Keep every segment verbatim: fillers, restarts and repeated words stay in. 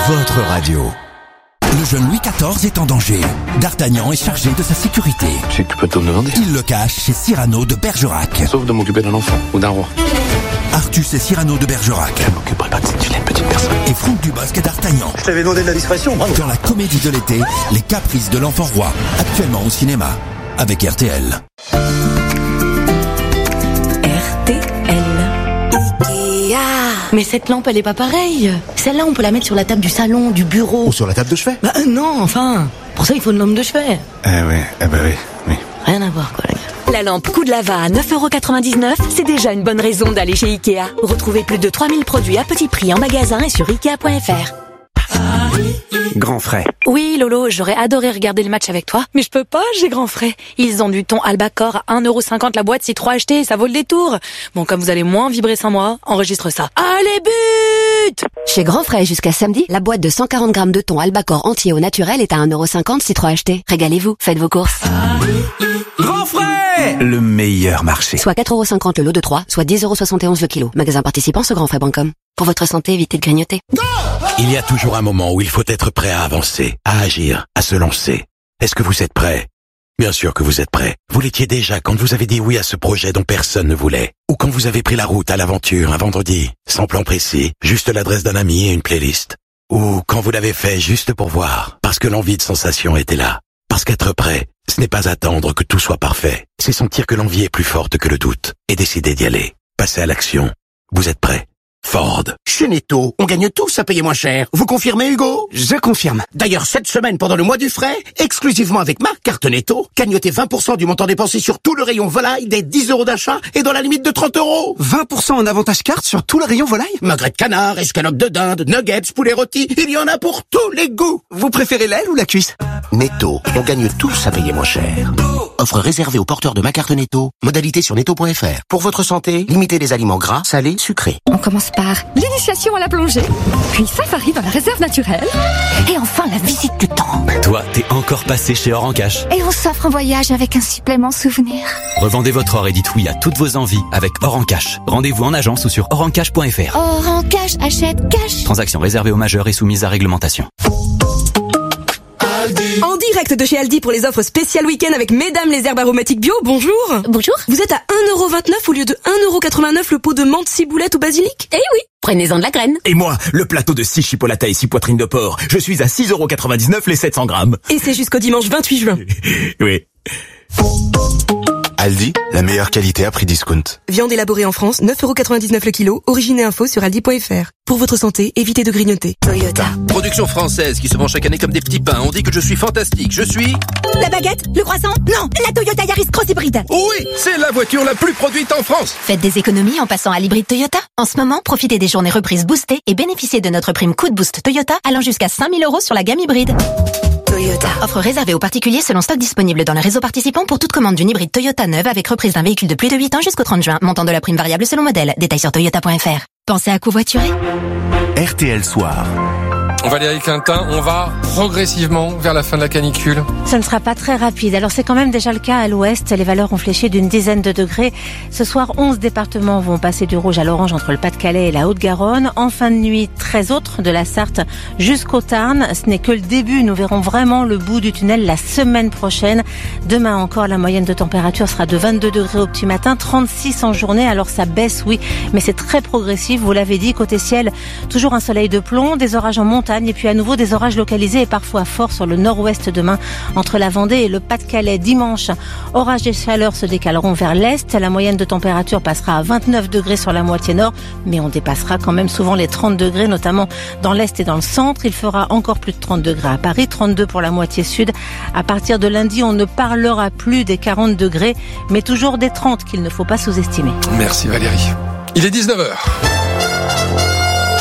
votre radio. Le jeune Louis quatorze est en danger. D'Artagnan est chargé de sa sécurité. Tu sais que tu peux te demander. Il le cache chez Cyrano de Bergerac. Sauf de m'occuper d'un enfant ou d'un roi. Artus et Cyrano de Bergerac. Je m'occuperai pas de cette vilaine petite personne. Et Franck Dubosc et D'Artagnan. Je t'avais demandé de la discrétion, bravo. Dans la comédie de l'été, Les Caprices de l'enfant roi. Actuellement au cinéma. Avec R T L. R T L. Ikea. Mais cette lampe, elle est pas pareille. Celle-là, on peut la mettre sur la table du salon, du bureau. Ou sur la table de chevet. Bah euh, non, enfin. Pour ça, il faut une lampe de chevet. Eh ouais, eh bah oui, oui. Rien à voir, quoi, les gars. La lampe coup de lava à neuf euros quatre-vingt-dix-neuf, c'est déjà une bonne raison d'aller chez Ikea. Retrouvez plus de trois mille produits à petit prix en magasin et sur ikea point f r. Grand frais. Oui, Lolo, j'aurais adoré regarder le match avec toi, mais je peux pas, j'ai grand frais. Ils ont du thon Albacor à un euro cinquante la boîte, si trois achetés, ça vaut le détour. Bon, comme vous allez moins vibrer sans moi, enregistre ça. Allez, but! Chez Grand Frais jusqu'à samedi, la boîte de cent quarante grammes de thon Albacor entier au naturel est à un euro cinquante si trois achetés. Régalez-vous, faites vos courses. Grand frais! Le meilleur marché. Soit quatre euros cinquante le lot de trois, soit dix euros soixante et onze le kilo. Magasin participant sur grandfrais point com. Pour votre santé, évitez de grignoter. Il y a toujours un moment où il faut être prêt à avancer, à agir, à se lancer. Est-ce que vous êtes prêt? Bien sûr que vous êtes prêt. Vous l'étiez déjà quand vous avez dit oui à ce projet dont personne ne voulait. Ou quand vous avez pris la route à l'aventure un vendredi, sans plan précis, juste l'adresse d'un ami et une playlist. Ou quand vous l'avez fait juste pour voir, parce que l'envie de sensation était là. Parce qu'être prêt, ce n'est pas attendre que tout soit parfait. C'est sentir que l'envie est plus forte que le doute et décider d'y aller. Passer à l'action. Vous êtes prêt? Ford. Chez Netto, on gagne tous à payer moins cher. Vous confirmez, Hugo? Je confirme. D'ailleurs, cette semaine, pendant le mois du frais, exclusivement avec ma carte Netto, gagnotez vingt pour cent du montant dépensé sur tout le rayon volaille des dix euros d'achat et dans la limite de trente euros. vingt pour cent en avantage carte sur tout le rayon volaille? Magret de canard, escalope de dinde, nuggets, poulet rôti, il y en a pour tous les goûts. Vous préférez l'aile ou la cuisse? Netto, on gagne tous à payer moins cher. Offre réservée aux porteurs de ma carte Netto. Modalité sur netto point f r. Pour votre santé, limitez les aliments gras, salés, sucrés. On commence par l'initiation à la plongée, puis safari dans la réserve naturelle, et enfin la visite du temps. Toi, t'es encore passé chez Or en Cash. Et on s'offre un voyage avec un supplément souvenir. Revendez votre or et dites oui à toutes vos envies avec Or en Cash. Rendez-vous en agence ou sur or en cash point f r. Or en Cash, achète cash. Transaction réservée aux majeurs et soumise à réglementation. En direct de chez Aldi pour les offres spéciales week-end avec Mesdames les herbes aromatiques bio, bonjour. Bonjour. Vous êtes à un euro vingt-neuf au lieu de un euro quatre-vingt-neuf le pot de menthe, ciboulette ou basilic? Eh oui, prenez-en de la graine. Et moi, le plateau de six chipolatas et six poitrines de porc. Je suis à six euros quatre-vingt-dix-neuf les sept cents grammes. Et c'est jusqu'au dimanche vingt-huit juin. Oui. Aldi, la meilleure qualité à prix discount. Viande élaborée en France, neuf euros quatre-vingt-dix-neuf le kilo. Origine et info sur aldi point f r. Pour votre santé, évitez de grignoter. Toyota. Production française qui se vend chaque année comme des petits pains. On dit que je suis fantastique. Je suis... La baguette? Le croissant? Non, la Toyota Yaris Cross Hybride. Oui, c'est la voiture la plus produite en France. Faites des économies en passant à l'hybride Toyota. En ce moment, profitez des journées reprises boostées et bénéficiez de notre prime coup de boost Toyota allant jusqu'à cinq mille euros sur la gamme hybride. Toyota. Offre réservée aux particuliers selon stock disponible dans le réseau participant pour toute commande d'une hybride Toyota neuve avec reprise d'un véhicule de plus de huit ans jusqu'au trente juin. Montant de la prime variable selon modèle. Détails sur toyota point f r. Pensez à covoiturer. R T L Soir. Valérie Quintin, on va progressivement vers la fin de la canicule. Ça ne sera pas très rapide. Alors c'est quand même déjà le cas à l'ouest. Les valeurs ont fléchi d'une dizaine de degrés. Ce soir, onze départements vont passer du rouge à l'orange entre le Pas-de-Calais et la Haute-Garonne. En fin de nuit, treize autres de la Sarthe jusqu'au Tarn. Ce n'est que le début. Nous verrons vraiment le bout du tunnel la semaine prochaine. Demain encore, la moyenne de température sera de vingt-deux degrés au petit matin, trente-six en journée. Alors ça baisse, oui, mais c'est très progressif. Vous l'avez dit, côté ciel, toujours un soleil de plomb, des orages en montagne et puis à nouveau des orages localisés et parfois forts sur le nord-ouest demain entre la Vendée et le Pas-de-Calais. Dimanche, orages et chaleur se décaleront vers l'est. La moyenne de température passera à vingt-neuf degrés sur la moitié nord, mais on dépassera quand même souvent les trente degrés, notamment dans l'est et dans le centre. Il fera encore plus de trente degrés à Paris, trente-deux pour la moitié sud. À partir de lundi, on ne parlera plus des quarante degrés, mais toujours des trente qu'il ne faut pas sous-estimer. Merci Valérie. Il est dix-neuf heures.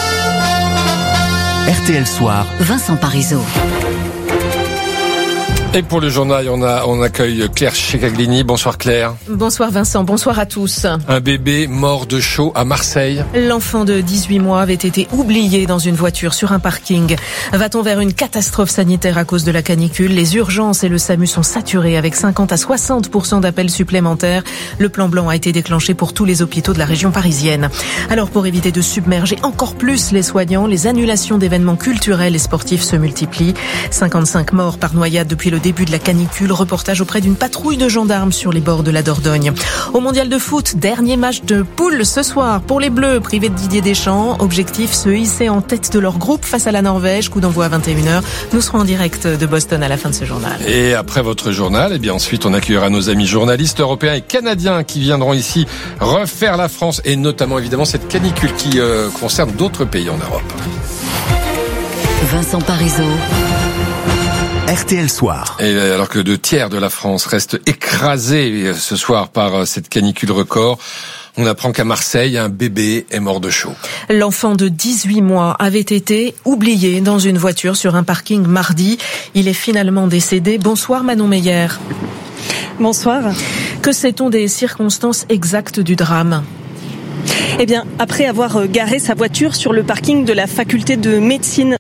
R T L Soir. Vincent Parisot. Et pour le journal, on, a, on accueille Claire Checaglini. Bonsoir Claire. Bonsoir Vincent, bonsoir à tous. Un bébé mort de chaud à Marseille. L'enfant de dix-huit mois avait été oublié dans une voiture sur un parking. Va-t-on vers une catastrophe sanitaire à cause de la canicule? Les urgences et le SAMU sont saturés avec cinquante à soixante pour cent d'appels supplémentaires. Le plan blanc a été déclenché pour tous les hôpitaux de la région parisienne. Alors pour éviter de submerger encore plus les soignants, les annulations d'événements culturels et sportifs se multiplient. cinquante-cinq morts par noyade depuis le début de la canicule. Reportage auprès d'une patrouille de gendarmes sur les bords de la Dordogne. Au mondial de foot, dernier match de poule ce soir pour les Bleus, privés de Didier Deschamps. Objectif, se hisser en tête de leur groupe face à la Norvège. Coup d'envoi à vingt et une heures. Nous serons en direct de Boston à la fin de ce journal. Et après votre journal, eh bien ensuite on accueillera nos amis journalistes européens et canadiens qui viendront ici refaire la France et notamment évidemment cette canicule qui euh, concerne d'autres pays en Europe. Vincent Parisot. R T L Soir. Et alors que deux tiers de la France restent écrasés ce soir par cette canicule record, on apprend qu'à Marseille, un bébé est mort de chaud. L'enfant de dix-huit mois avait été oublié dans une voiture sur un parking mardi. Il est finalement décédé. Bonsoir Manon Meyer. Bonsoir. Que sait-on des circonstances exactes du drame ? Eh bien, après avoir garé sa voiture sur le parking de la faculté de médecine.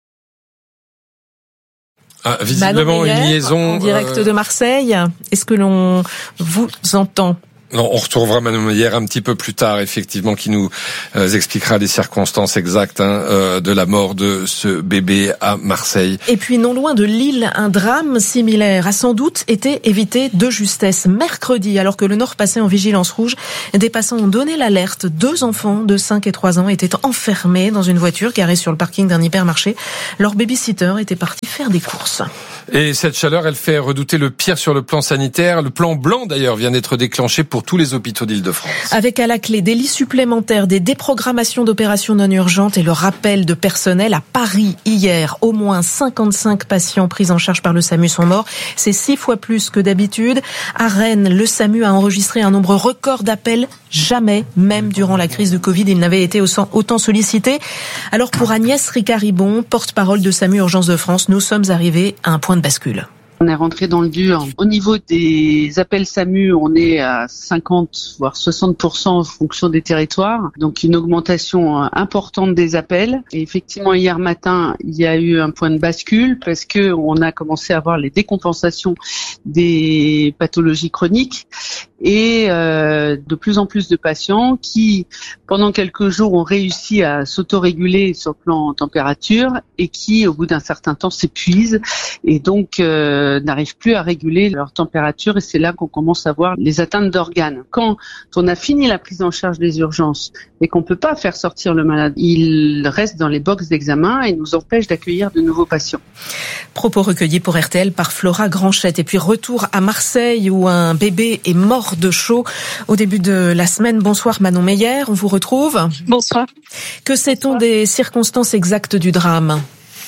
Ah, visiblement Meyer, une liaison en direct euh... de Marseille. Est-ce que l'on vous entend ? Non, on retrouvera Manon Meyer un petit peu plus tard, effectivement, qui nous euh, expliquera les circonstances exactes hein, euh, de la mort de ce bébé à Marseille. Et puis, non loin de Lille, un drame similaire a sans doute été évité de justesse. Mercredi, alors que le Nord passait en vigilance rouge, des passants ont donné l'alerte. Deux enfants de cinq et trois ans étaient enfermés dans une voiture garée sur le parking d'un hypermarché. Leur baby-sitter était parti faire des courses. Et cette chaleur, elle fait redouter le pire sur le plan sanitaire. Le plan blanc, d'ailleurs, vient d'être déclenché pour tous les hôpitaux d'Île-de-France. Avec à la clé des lits supplémentaires, des déprogrammations d'opérations non urgentes et le rappel de personnel. À Paris, hier, au moins cinquante-cinq patients pris en charge par le SAMU sont morts. C'est six fois plus que d'habitude. À Rennes, le SAMU a enregistré un nombre record d'appels. Jamais, même durant la crise de Covid, il n'avait été autant sollicité. Alors pour Agnès Ricard-Ribon, porte-parole de SAMU Urgence de France, nous sommes arrivés à un point de bascule. On est rentré dans le dur. Au niveau des appels SAMU, on est à cinquante voire soixante pour cent en fonction des territoires. Donc une augmentation importante des appels. Et effectivement, hier matin, il y a eu un point de bascule parce que on a commencé à voir les décompensations des pathologies chroniques et euh, de plus en plus de patients qui, pendant quelques jours, ont réussi à s'autoréguler sur le plan température et qui, au bout d'un certain temps, s'épuisent et donc euh, n'arrivent plus à réguler leur température et c'est là qu'on commence à voir les atteintes d'organes. Quand on a fini la prise en charge des urgences et qu'on peut pas faire sortir le malade, il reste dans les boxes d'examen et nous empêche d'accueillir de nouveaux patients. Propos recueillis pour R T L par Flora Granchette. Et puis retour à Marseille où un bébé est mort de chaud au début de la semaine. Bonsoir Manon Meyer, on vous retrouve. Bonsoir. Que sait-on des circonstances exactes du drame ?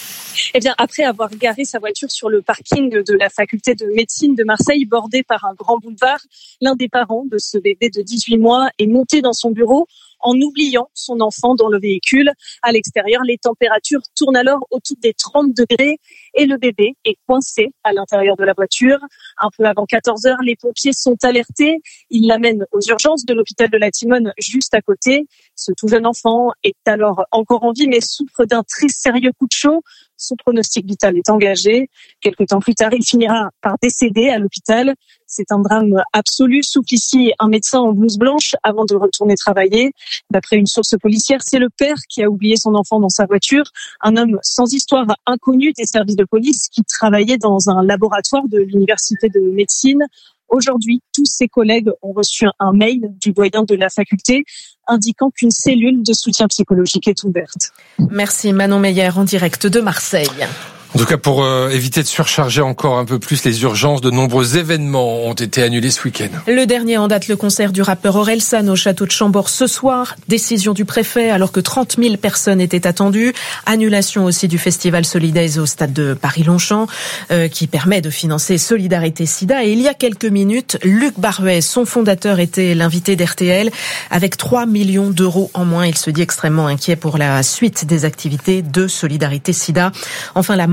Eh bien, après avoir garé sa voiture sur le parking de la faculté de médecine de Marseille, bordé par un grand boulevard, l'un des parents de ce bébé de dix-huit mois est monté dans son bureau en oubliant son enfant dans le véhicule. À l'extérieur, les températures tournent alors autour des trente degrés et le bébé est coincé à l'intérieur de la voiture. Un peu avant quatorze heures, les pompiers sont alertés. Ils l'amènent aux urgences de l'hôpital de la Timone juste à côté. Ce tout jeune enfant est alors encore en vie mais souffre d'un très sérieux coup de chaud. Son pronostic vital est engagé. Quelque temps plus tard, il finira par décéder à l'hôpital. C'est un drame absolu, souffle ici un médecin en blouse blanche avant de retourner travailler. D'après une source policière, c'est le père qui a oublié son enfant dans sa voiture. Un homme sans histoire, inconnu des services de police, qui travaillait dans un laboratoire de l'université de médecine. Aujourd'hui, tous ses collègues ont reçu un mail du doyen de la faculté indiquant qu'une cellule de soutien psychologique est ouverte. Merci Manon Meyer en direct de Marseille. En tout cas, pour euh, éviter de surcharger encore un peu plus les urgences, de nombreux événements ont été annulés ce week-end. Le dernier en date, le concert du rappeur Orelsan au château de Chambord ce soir. Décision du préfet alors que trente mille personnes étaient attendues. Annulation aussi du festival Solidays au stade de Paris-Longchamp euh, qui permet de financer Solidarité Sida. Et il y a quelques minutes, Luc Baruet, son fondateur, était l'invité d'R T L. Avec trois millions d'euros en moins, il se dit extrêmement inquiet pour la suite des activités de Solidarité Sida. Enfin, la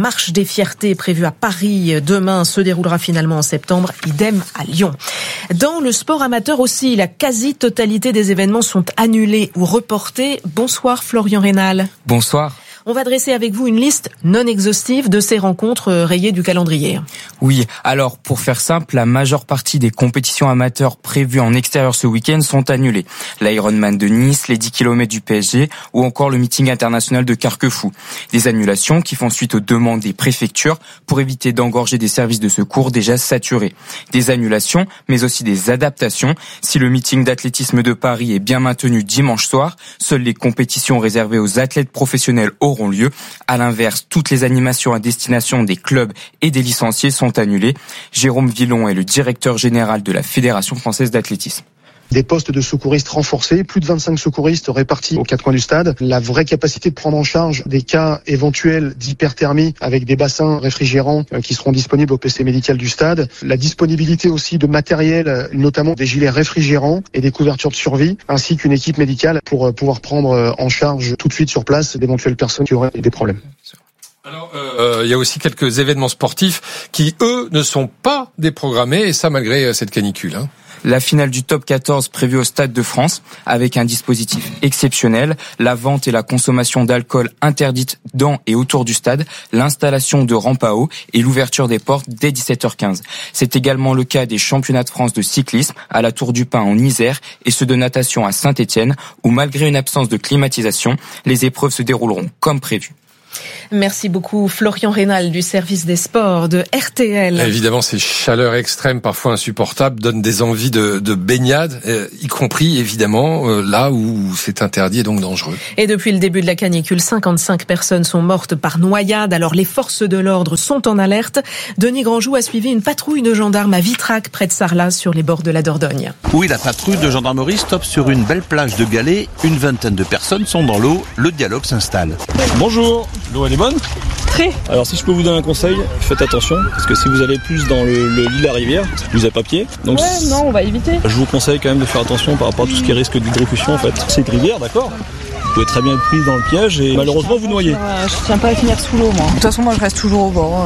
marche des fiertés prévue à Paris demain se déroulera finalement en septembre, idem à Lyon. Dans le sport amateur aussi, la quasi-totalité des événements sont annulés ou reportés. Bonsoir Florian Reynal. Bonsoir. On va dresser avec vous une liste non exhaustive de ces rencontres rayées du calendrier. Oui, alors pour faire simple, la majeure partie des compétitions amateurs prévues en extérieur ce week-end sont annulées. L'Ironman de Nice, les dix kilomètres du P S G ou encore le meeting international de Carquefou. Des annulations qui font suite aux demandes des préfectures pour éviter d'engorger des services de secours déjà saturés. Des annulations, mais aussi des adaptations. Si le meeting d'athlétisme de Paris est bien maintenu dimanche soir, seules les compétitions réservées aux athlètes professionnels auront lieu. À l'inverse, toutes les animations à destination des clubs et des licenciés sont annulées. Jérôme Villon est le directeur général de la Fédération française d'athlétisme. Des postes de secouristes renforcés, plus de vingt-cinq secouristes répartis aux quatre coins du stade. La vraie capacité de prendre en charge des cas éventuels d'hyperthermie avec des bassins réfrigérants qui seront disponibles au P C médical du stade. La disponibilité aussi de matériel, notamment des gilets réfrigérants et des couvertures de survie, ainsi qu'une équipe médicale pour pouvoir prendre en charge tout de suite sur place d'éventuelles personnes qui auraient des problèmes. Alors, euh, il y a aussi quelques événements sportifs qui, eux, ne sont pas déprogrammés, et ça malgré cette canicule, hein. La finale du top quatorze prévue au Stade de France avec un dispositif exceptionnel, la vente et la consommation d'alcool interdites dans et autour du stade, l'installation de rampes à eau et l'ouverture des portes dès dix-sept heures quinze. C'est également le cas des championnats de France de cyclisme à la Tour du Pin en Isère et ceux de natation à Saint-Étienne où malgré une absence de climatisation, les épreuves se dérouleront comme prévu. Merci beaucoup Florian Reynal du service des sports de R T L. Évidemment, ces chaleurs extrêmes, parfois insupportables, donnent des envies de, de baignade, euh, y compris évidemment euh, là où c'est interdit et donc dangereux. Et depuis le début de la canicule, cinquante-cinq personnes sont mortes par noyade. Alors les forces de l'ordre sont en alerte. Denis Grandjou a suivi une patrouille de gendarmes à Vitrac, près de Sarlat, sur les bords de la Dordogne. Oui, la patrouille de gendarmerie stoppe sur une belle plage de galets. Une vingtaine de personnes sont dans l'eau. Le dialogue s'installe. Bonjour. L'eau elle est bonne ? Très. Alors si je peux vous donner un conseil, faites attention, parce que si vous allez plus dans le, le lit de la rivière, vous n'avez pas pied. Donc ouais, non, on va éviter. Je vous conseille quand même de faire attention par rapport à tout ce qui est risque d'hydrocution en fait. C'est une rivière, d'accord ? Vous pouvez très bien être prise dans le piège et malheureusement vous noyez. Je tiens pas à finir sous l'eau moi. De toute façon moi je reste toujours au bord.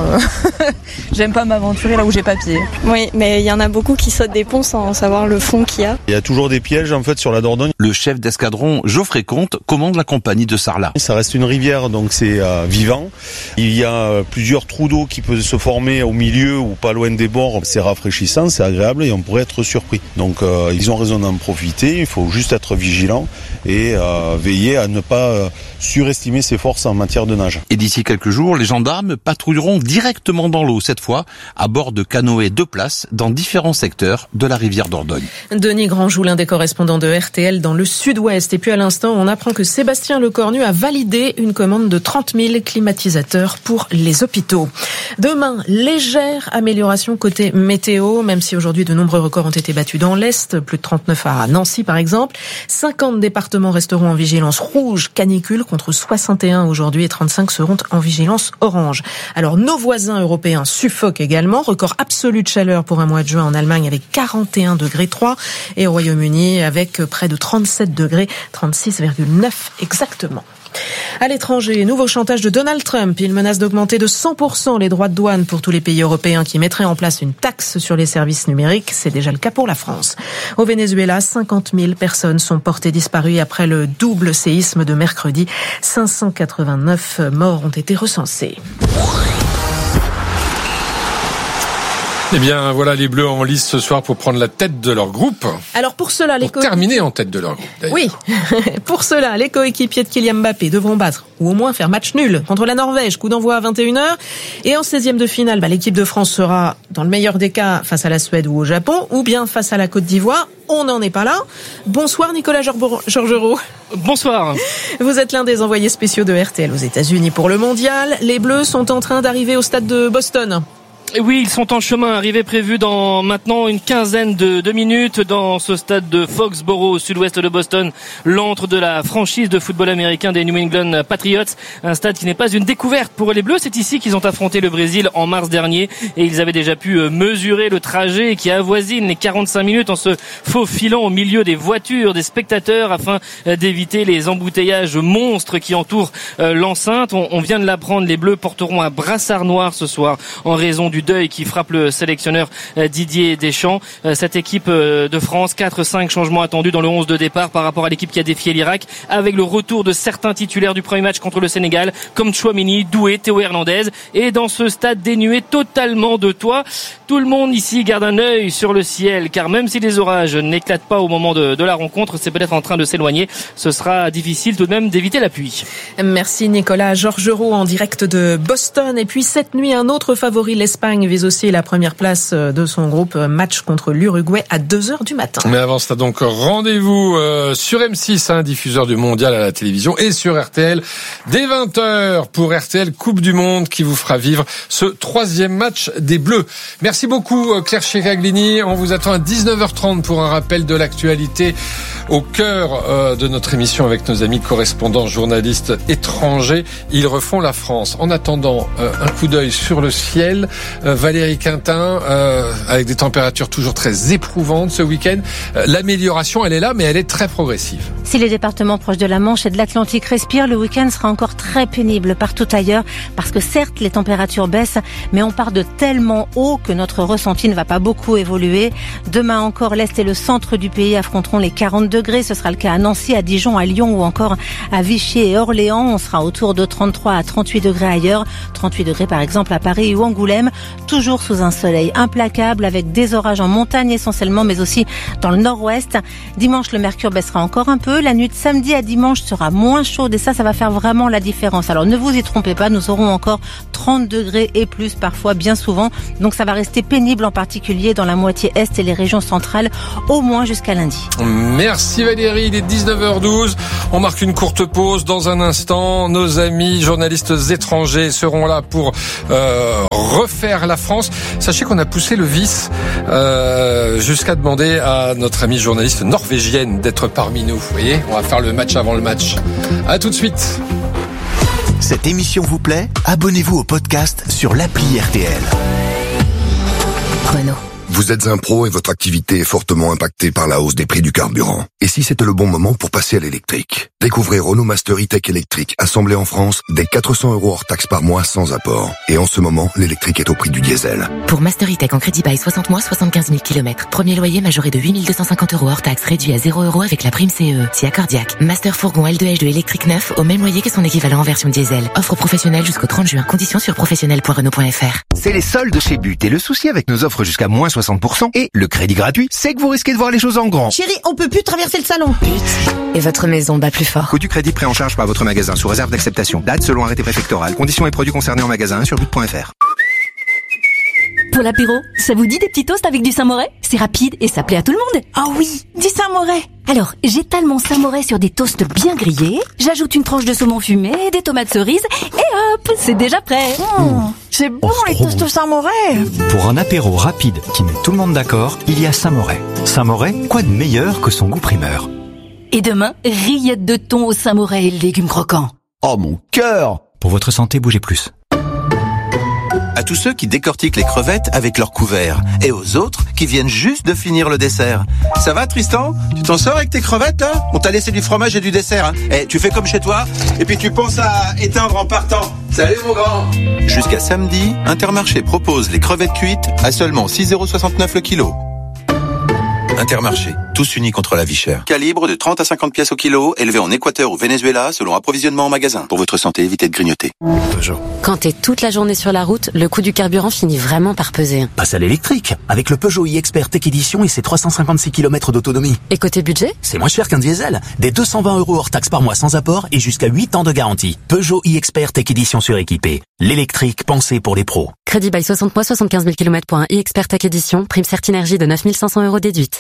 J'aime pas m'aventurer là où j'ai pas pied. Oui, mais il y en a beaucoup qui sautent des ponts sans savoir le fond qu'il y a. Il y a toujours des pièges en fait sur la Dordogne. Le chef d'escadron Geoffrey Comte commande la compagnie de Sarlat. Ça reste une rivière donc c'est euh, vivant. Il y a euh, plusieurs trous d'eau qui peuvent se former au milieu ou pas loin des bords. C'est rafraîchissant, c'est agréable et on pourrait être surpris. Donc euh, ils ont raison d'en profiter. Il faut juste être vigilant et euh, veiller à ne pas euh, surestimer ses forces en matière de nage. Et d'ici quelques jours, les gendarmes patrouilleront directement dans l'eau, cette fois à bord de canoës de place dans différents secteurs de la rivière Dordogne. Denis Grandjou, l'un des correspondants de R T L dans le sud-ouest. Et puis à l'instant, on apprend que Sébastien Lecornu a validé une commande de trente mille climatisateurs pour les hôpitaux. Demain, légère amélioration côté météo, même si aujourd'hui de nombreux records ont été battus dans l'Est, plus de trente-neuf à Nancy par exemple. cinquante départements resteront en vigilance rouge canicule contre soixante et un aujourd'hui et trente-cinq seront en vigilance orange. Alors nos voisins européens suffoquent également, record absolu de chaleur pour un mois de juin en Allemagne avec quarante et un degrés trois et au Royaume-Uni avec près de trente-sept degrés, trente-six virgule neuf exactement. À l'étranger, nouveau chantage de Donald Trump. Il menace d'augmenter de cent pour cent les droits de douane pour tous les pays européens qui mettraient en place une taxe sur les services numériques. C'est déjà le cas pour la France. Au Venezuela, cinquante mille personnes sont portées disparues après le double séisme de mercredi. cinq cent quatre-vingt-neuf morts ont été recensés. Eh bien, voilà les Bleus en lice ce soir pour prendre la tête de leur groupe. Alors pour cela, les pour terminer en tête de leur groupe. D'ailleurs. Oui, pour cela, les coéquipiers de Kylian Mbappé devront battre ou au moins faire match nul contre la Norvège. Coup d'envoi à vingt et une heures. Et en seizième de finale, bah, l'équipe de France sera, dans le meilleur des cas, face à la Suède ou au Japon, ou bien face à la Côte d'Ivoire. On n'en est pas là. Bonsoir Nicolas Georgerot. Bonsoir. Vous êtes l'un des envoyés spéciaux de R T L aux États-Unis pour le mondial. Les Bleus sont en train d'arriver au stade de Boston. Oui, ils sont en chemin, arrivée prévue dans maintenant une quinzaine de, de minutes dans ce stade de Foxborough au sud-ouest de Boston, l'antre de la franchise de football américain des New England Patriots. Un stade qui n'est pas une découverte pour les Bleus, c'est ici qu'ils ont affronté le Brésil en mars dernier et ils avaient déjà pu mesurer le trajet qui avoisine les quarante-cinq minutes en se faufilant au milieu des voitures, des spectateurs afin d'éviter les embouteillages monstres qui entourent l'enceinte. On, on vient de l'apprendre, les Bleus porteront un brassard noir ce soir en raison du deuil qui frappe le sélectionneur Didier Deschamps. Cette équipe de France, quatre cinq changements attendus dans le onze de départ par rapport à l'équipe qui a défié l'Irak, avec le retour de certains titulaires du premier match contre le Sénégal, comme Tchouaméni, Doué, Théo Hernandez. Et dans ce stade dénué totalement de toit, tout le monde ici garde un œil sur le ciel, car même si les orages n'éclatent pas au moment de, de la rencontre, c'est peut-être en train de s'éloigner. Ce sera difficile tout de même d'éviter la pluie. Merci Nicolas. Georges Roux en direct de Boston. Et puis cette nuit, un autre favori, l'Espagne, vise aussi la première place de son groupe, match contre l'Uruguay à deux heures du matin. Mais avant cela, donc rendez-vous euh, sur M six, hein, diffuseur du mondial à la télévision, et sur R T L dès vingt heures pour R T L Coupe du Monde qui vous fera vivre ce troisième match des Bleus. Merci beaucoup Claire Chicaglini. On vous attend à dix-neuf heures trente pour un rappel de l'actualité au cœur euh, de notre émission avec nos amis correspondants journalistes étrangers. Ils refont la France. En attendant, euh, un coup d'œil sur le ciel. Euh, Valérie Quintin, euh, avec des températures toujours très éprouvantes ce week-end. Euh, l'amélioration, elle est là, mais elle est très progressive. Si les départements proches de la Manche et de l'Atlantique respirent, le week-end sera encore très pénible partout ailleurs, parce que certes, les températures baissent, mais on part de tellement haut que notre ressenti ne va pas beaucoup évoluer. Demain encore, l'Est et le centre du pays affronteront les quarante degrés. Ce sera le cas à Nancy, à Dijon, à Lyon ou encore à Vichy et Orléans. On sera autour de trente-trois à trente-huit degrés ailleurs. trente-huit degrés par exemple à Paris ou Angoulême. Toujours sous un soleil implacable avec des orages en montagne essentiellement, mais aussi dans le nord-ouest. Dimanche, le mercure baissera encore un peu. La nuit de samedi à dimanche sera moins chaude et ça, ça va faire vraiment la différence. Alors ne vous y trompez pas, nous aurons encore trente degrés et plus parfois, bien souvent. Donc ça va rester pénible en particulier dans la moitié est et les régions centrales, au moins jusqu'à lundi. Merci Valérie, il est dix-neuf heures douze. On marque une courte pause. Dans un instant, nos amis journalistes étrangers seront là pour euh, refaire la France. Sachez qu'on a poussé le vice euh, jusqu'à demander à notre amie journaliste norvégienne d'être parmi nous. Vous voyez, on va faire le match avant le match. À tout de suite. Cette émission vous plaît ? Abonnez-vous au podcast sur l'appli R T L. Renault. Vous êtes un pro et votre activité est fortement impactée par la hausse des prix du carburant. Et si c'était le bon moment pour passer à l'électrique ? Découvrez Renault Master E-Tech électrique, assemblé en France, dès quatre cents euros hors taxe par mois sans apport. Et en ce moment, l'électrique est au prix du diesel. Pour Master E-Tech en crédit bail soixante mois, soixante-quinze mille kilomètres. Premier loyer majoré de huit mille deux cent cinquante euros hors taxe, réduit à zéro euros avec la prime C E E. Si accordiaque. Master Fourgon L deux H deux électrique neuf au même loyer que son équivalent en version diesel. Offre professionnelle jusqu'au trente juin. Conditions sur professionnel point renault point f r. C'est les soldes chez But et le souci avec nos offres jusqu'à moins soixante pour cent et le crédit gratuit, c'est que vous risquez de voir les choses en grand. Chérie, on peut plus traverser le salon. Et votre maison bat plus fort. Coût du crédit pris en charge par votre magasin sous réserve d'acceptation. Date selon arrêté préfectoral. Conditions et produits concernés en magasin sur but point f r. Pour l'apéro, ça vous dit des petits toasts avec du Saint-Moré ? C'est rapide et ça plaît à tout le monde. Ah oh oui, du Saint-Moré. Alors, j'étale mon Saint-Moré sur des toasts bien grillés, j'ajoute une tranche de saumon fumé, des tomates cerises, et hop, c'est déjà prêt. Mmh, c'est bon oh, les toasts au Saint-Moré. Pour un apéro rapide qui met tout le monde d'accord, il y a Saint-Moré. Saint-Moré, quoi de meilleur que son goût primeur ? Et demain, rillettes de thon au Saint-Moré et légumes croquants. Oh mon cœur ! Pour votre santé, bougez plus. À tous ceux qui décortiquent les crevettes avec leur couvert et aux autres qui viennent juste de finir le dessert. Ça va Tristan ? Tu t'en sors avec tes crevettes là ? On t'a laissé du fromage et du dessert. Hein. Et tu fais comme chez toi et puis tu penses à éteindre en partant. Salut mon grand ! Jusqu'à samedi, Intermarché propose les crevettes cuites à seulement six euros soixante-neuf le kilo. Intermarché, tous unis contre la vie chère. Calibre de trente à cinquante pièces au kilo, élevé en Équateur ou Venezuela selon approvisionnement en magasin. Pour votre santé, évitez de grignoter. Peugeot. Quand t'es toute la journée sur la route, le coût du carburant finit vraiment par peser. Passe à l'électrique, avec le Peugeot e-Expert Tech Edition et ses trois cent cinquante-six kilomètres d'autonomie. Et côté budget ? C'est moins cher qu'un diesel. Des deux cent vingt euros hors taxe par mois sans apport et jusqu'à huit ans de garantie. Peugeot e-Expert Tech Edition suréquipé. L'électrique pensé pour les pros. Crédit bail soixante mois, soixante-quinze mille kilomètres pour un e-Expert Tech Edition. Prime Certinergie de neuf mille cinq cents euros déduite.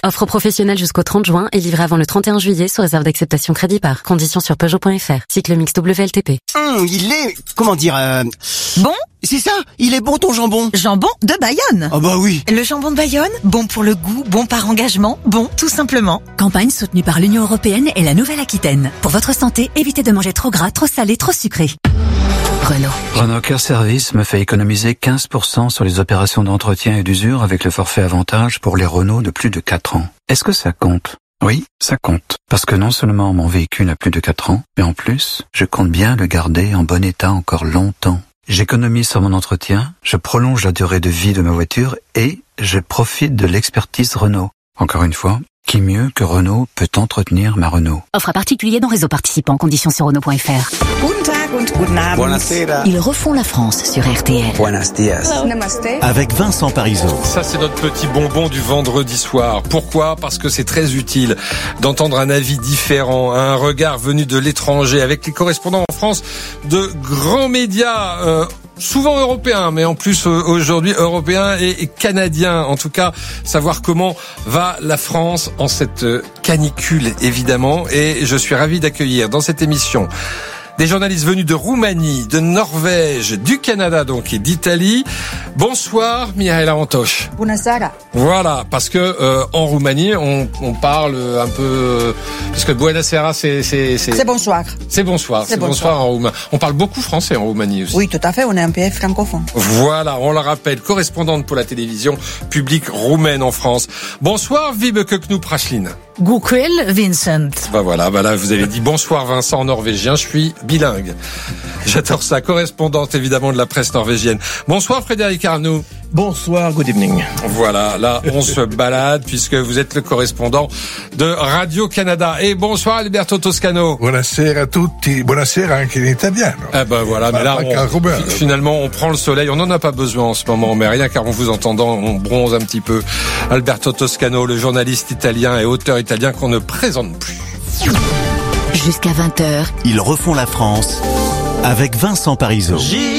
Offre professionnelle jusqu'au trente juin et livrée avant le trente et un juillet sous réserve d'acceptation crédit par. Conditions sur Peugeot point F R. Cycle mix W L T P. Hum, il est... Comment dire euh... Bon? C'est ça, il est bon ton jambon. Jambon de Bayonne. Oh bah oui. Le jambon de Bayonne, bon pour le goût, bon par engagement, bon tout simplement. Campagne soutenue par l'Union Européenne et la Nouvelle-Aquitaine. Pour votre santé, évitez de manger trop gras, trop salé, trop sucré. Renault. Renault Care Service me fait économiser quinze pour cent sur les opérations d'entretien et d'usure avec le forfait avantage pour les Renault de plus de quatre ans. Est-ce que ça compte? Oui, ça compte. Parce que non seulement mon véhicule a plus de quatre ans, mais en plus, je compte bien le garder en bon état encore longtemps. J'économise sur mon entretien, je prolonge la durée de vie de ma voiture et je profite de l'expertise Renault. Encore une fois, qui mieux que Renault peut entretenir ma Renault? Offre à particulier dans réseau participant. Conditions sur Renault point F R. Guten Tag und guten Abend. Buonasera. Ils refont la France sur R T L. Buenos dias. Namaste. Avec Vincent Parisot. Ça, c'est notre petit bonbon du vendredi soir. Pourquoi? Parce que c'est très utile d'entendre un avis différent, un regard venu de l'étranger, avec les correspondants en France de grands médias, euh, souvent européens, mais en plus euh, aujourd'hui européens et, et canadiens. En tout cas, savoir comment va la France en cette euh, canicule, évidemment. Et je suis ravi d'accueillir dans cette émission des journalistes venus de Roumanie, de Norvège, du Canada donc et d'Italie. Bonsoir Mihaela Antosh. Buonasera. Voilà, parce que euh, en Roumanie, on, on parle un peu parce que Buonasera c'est c'est c'est C'est bonsoir. C'est bonsoir, c'est, c'est bonsoir. bonsoir en roumain. On parle beaucoup français en Roumanie aussi. Oui, tout à fait, on est un pays francophone. Voilà, on le rappelle, correspondante pour la télévision publique roumaine en France. Bonsoir Vibeke Knoup-Rachlin. Gukwel Vincent. Bah voilà, bah là vous avez dit bonsoir Vincent en norvégien, je suis bilingue. J'adore ça, correspondante évidemment de la presse norvégienne. Bonsoir Frédéric Arnoux. Bonsoir, good evening. Voilà, là on se balade puisque vous êtes le correspondant de Radio-Canada. Et bonsoir Alberto Toscano. Buonasera a tutti, buonasera anche in italiano. Ah ben voilà, mais là on, finalement on prend le soleil, on n'en a pas besoin en ce moment, mais rien car en vous entendant on bronze un petit peu. Alberto Toscano, le journaliste italien et auteur italien qu'on ne présente plus. Jusqu'à vingt heures, ils refont la France avec Vincent Parisot. J